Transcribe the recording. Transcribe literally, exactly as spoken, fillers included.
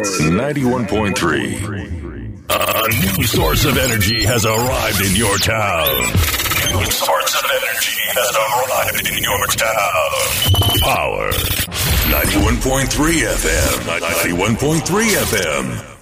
ninety-one point three. A new source of energy has arrived in your town. New source of energy has arrived in your town. Power. ninety-one point three F M. ninety-one point three F M.